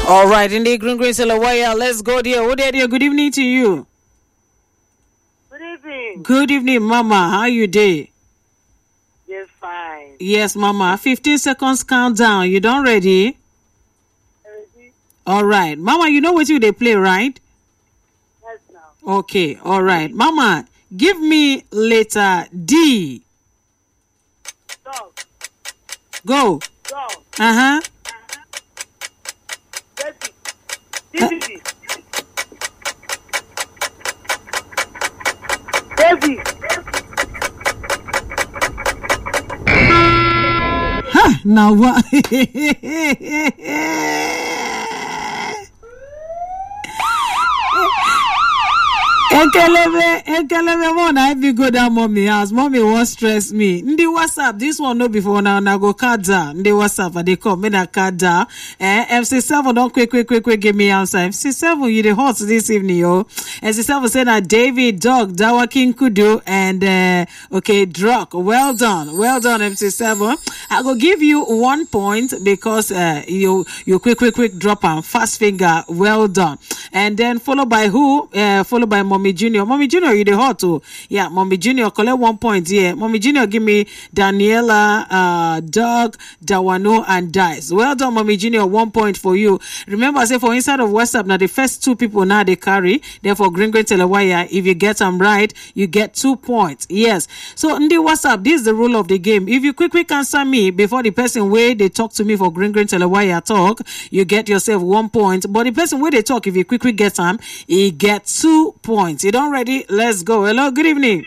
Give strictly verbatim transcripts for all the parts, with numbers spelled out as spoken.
All right, in the Green Green Selawaya, let's go there. Oh, dear, good evening to you. Good evening. Good evening, Mama. How you doing? Yes, fine. Yes, Mama. fifteen seconds countdown. You done ready? Ready? All right. Mama, you know what you they play, right? Yes, now. Okay. All right. Mama, give me letter D. Dog. Go. Dog. Uh-huh. David. David. Huh. Now what? Ekelebe, Ekelebe, one I be go down mommy house. Mommy won't stress me. In the WhatsApp, this one no before now. Now go card down. In the WhatsApp, and they come. Me that card down. Eh, M C seven don't quick, quick, quick, quick. Give me answer. M C seven, you the hot this evening, yo. M C seven said that David, Dog, Dawa King Kudu, and uh, okay, Druck. Well done, well done, M C seven. I go give you one point because uh, you you quick, quick, quick drop and fast finger. Well done. And then followed by who? Uh, followed by Mommy Junior. Mommy Junior, you the hot too. Yeah, Mommy Junior, collect one point here. Mommy Junior, give me Daniela, uh, Doug, Dawano, and Dice. Well done, Mommy Junior, one point for you. Remember, I say for inside of WhatsApp, now the first two people now they carry. Therefore, Green Green Telewire, if you get them right, you get two points. Yes. So, in the WhatsApp, this is the rule of the game. If you quick, quick answer me before the person where they talk to me for Green Green Telewire talk, you get yourself one point. But the person where they talk, if you quick, quick get them, he get two points. You don't ready? Let's go. Hello, good evening.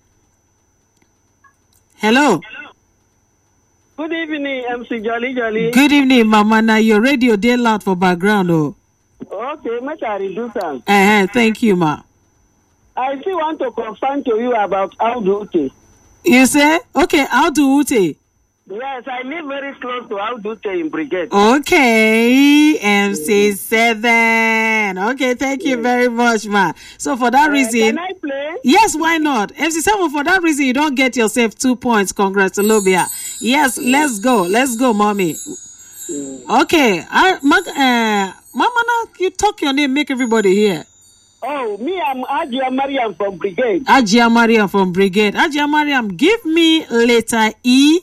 Hello. Good evening, M C Jolly Jolly. Good evening, Mama. Now your radio they loud for background, oh. Okay, much I reduce them. Uh-huh, thank you, ma. I still want to confirm to you about Audute. You say? Okay, how do Ute? Yes, I live very close to Audute in Brigade. Okay, M C seven. Okay, thank you very much, ma. So for that Uh, reason, can I play? yes, why not? M C seven, for that reason, you don't get yourself two points. Congrats, Olobia. Yes, let's go. Let's go, mommy. Okay, I, ma, uh, Mama, now you talk your name, make everybody hear. Oh, me, I'm Ajia Mariam from Brigade. Ajia Mariam from Brigade. Ajia Mariam, give me letter E.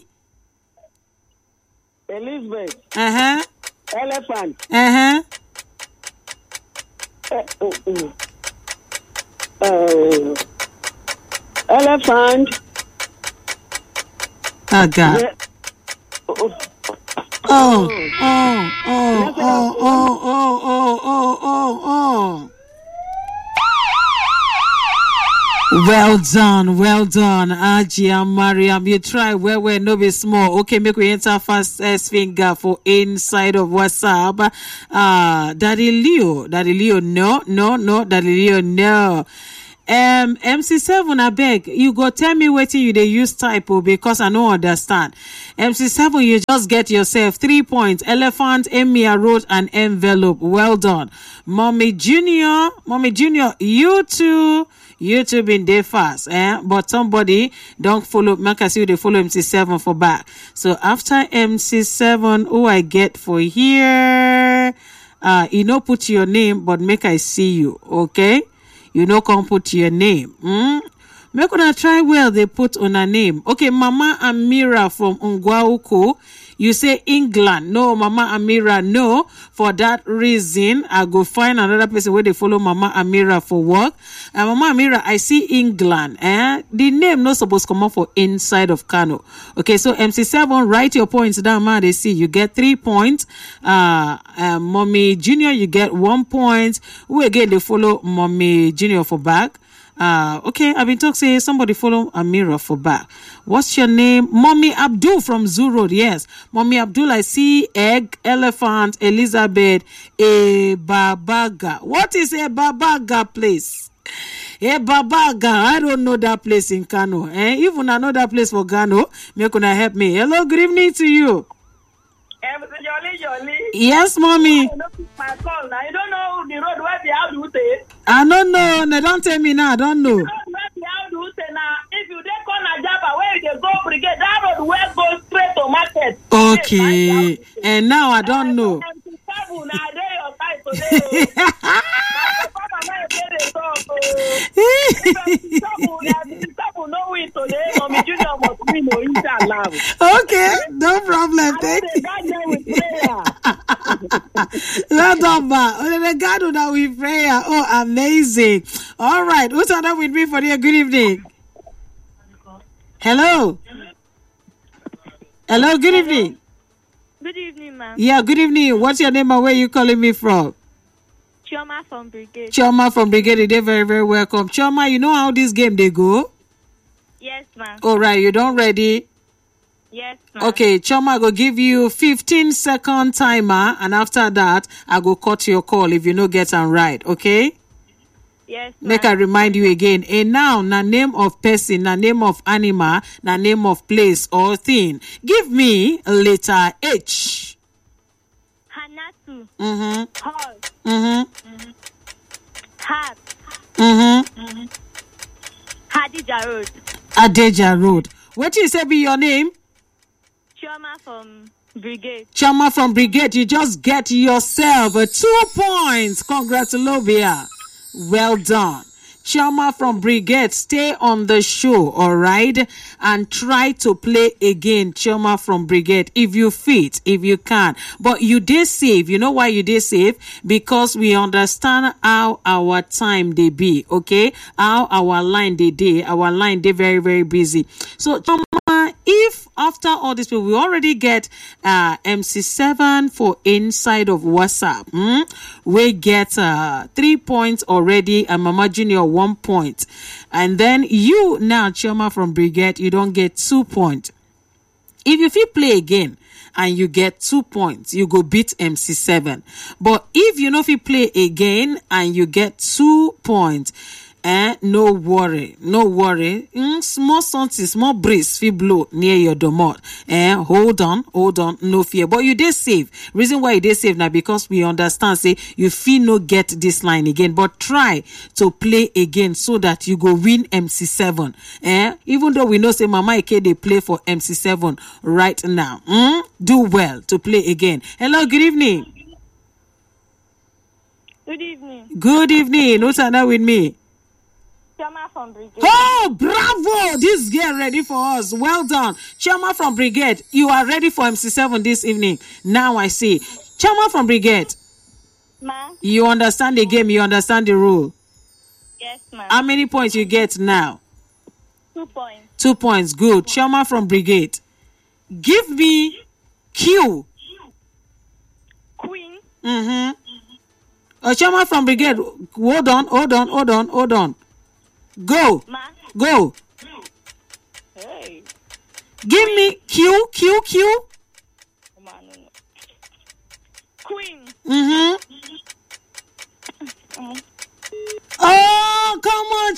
Elizabeth. Uh-huh. Elephant. Uh-huh. Uh, uh, uh, elephant. Oh, God. Yeah. Oh, Oh, oh, oh, oh, oh, oh, oh, oh, oh, oh. Well done, well done, Ajia Mariam. You try well, well, no be small. Okay, make we enter first S finger for inside of WhatsApp. Uh, Daddy Leo, Daddy Leo, no, no, no, Daddy Leo, no. Um, M C seven, I beg, you go tell me what you they use type because I don't understand. M C seven, you just get yourself three points. Elephant, Emia wrote an envelope. Well done. Mommy Junior, Mommy Junior, you too. You too been there fast, eh? But somebody don't follow, make I see they follow M C seven for back. So after M C seven, who I get for here? Uh, you know, put your name, but make I see you, okay? You know, come put your name. Hmm? Make una try well, they put on a name. Okay, Mama Amira from Ungwauko. You say England. No, Mama Amira, no. For that reason, I go find another person where they follow Mama Amira for work. And Mama Amira, I see England. Eh? The name not supposed to come up for inside of Kano. Okay, so M C seven, write your points down, man. They see you get three points. Uh, uh, Mommy Junior, you get one point. Who again, they follow Mommy Junior for back. Uh, okay, I've been talking, say somebody follow Amira for back. What's your name? Mommy Abdul from Zoo Road, yes. Mommy Abdul, I see egg, elephant, Elizabeth, a Babaga. What is a Babaga place? A Babaga, I don't know that place in Kano. Eh? Even I know that place for Kano. May you help me? Hello, good evening to you. Jolly, Jolly. Yes, mommy. My call now. You don't know the road where the how do they? I don't know. They don't tell me now. I don't know. How do they now? If you dey call Najaba, where you go Brigade, that road where go straight to market. Okay. And now I don't know. Now they your today. My papa and I dey dey talk. If people know we today, Mommy Junior must win or inshallah. Okay, no problem. Thank you. God them with prayer. Well done, ma. Oh, the God that we prayer. Oh, amazing. All right. Who's on up with me for the good evening? Hello. Hello, good evening. Good evening, ma'am. Yeah, good evening. What's your name and where you calling me from? Chioma from Brigade. Chioma from Brigade. They're very, very welcome. Chioma, you know how this game they go? Yes, ma'am. All right, you don't ready? Yes, ma'am. Okay, Chioma, I go give you fifteen second timer, and after that, I go cut your call if you no get am right, okay? Yes, ma'am. Make I remind you again. A noun, na name of person, na name of animal, na name of place or thing. Give me a letter H. Hanatu. Mm-hmm. Hall. Mm-hmm. Mm-hmm. Hat. Mm-hmm. Mm-hmm. Hadija Road. Adeja Road. What you say be your name? Chioma from Brigade. Chioma from Brigade. You just get yourself uh, two points. Congratulations. Well done. Chioma from Brigade, stay on the show, all right? And try to play again, Chioma from Brigade, if you fit, if you can. But you did save. You know why you did save? Because we understand how our time they be, okay? How our line they day. Our line they very, very busy. So, Chioma, if after all this, we already get uh, M C seven for inside of WhatsApp. Hmm? We get uh, three points already, and Mama Junior one point. And then you now, Chioma from Brigade, you don't get two points. If you feel play again and you get two points, you go beat M C seven. But if you know if you play again and you get two points, Eh, no worry, no worry. Mm, small something, small breeze, feel blow near your domot. Eh, hold on, hold on, no fear. But you did save. Reason why you did save now because we understand. Say you feel no get this line again, but try to play again so that you go win M C seven. Eh, even though we know say Mama Ike they play for M C seven right now. Mm, do well to play again. Hello, good evening. Good evening. Good evening. What's that with me? Chioma from Brigade. Oh, bravo! This girl ready for us. Well done. Chioma from Brigade, you are ready for M C seven this evening. Now I see. Chioma from Brigade, Ma'am? you understand the game, you understand the rule. Yes, ma'am. How many points you get now? Two points. Two points. Good. Chioma from Brigade, give me Q. Queen. Mm-hmm. Oh, Chioma from Brigade, hold on, hold on, hold on, hold on. Go. Ma. Go. Hey. Give me Q, Q, Q. Ma, no, no. Queen. Mm-hmm. Mm. Oh, come on,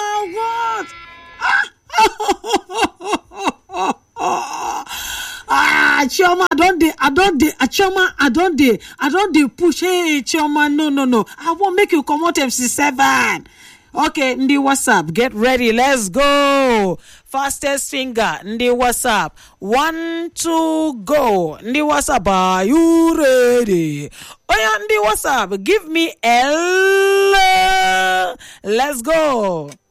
Chioma, what? Ah, Chioma, I don't de, I don't de, Chioma, I don't de, I don't de push. Hey, Chioma, no, no, no. I won't make you come out M C seven. Okay, Ndi WhatsApp, get ready. Let's go. Fastest finger, Ndi WhatsApp. One, two, go. Ndi WhatsApp, are you ready? Oh yeah, Ndi WhatsApp, give me L. Let's go.